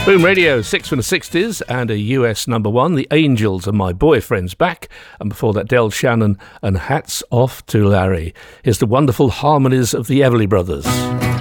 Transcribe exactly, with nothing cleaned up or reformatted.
Boom Radio, six from the sixties and a U S number one. The Angels and My Boyfriend's Back. And before that, Del Shannon and Hats Off to Larry. Here's the wonderful harmonies of the Everly Brothers.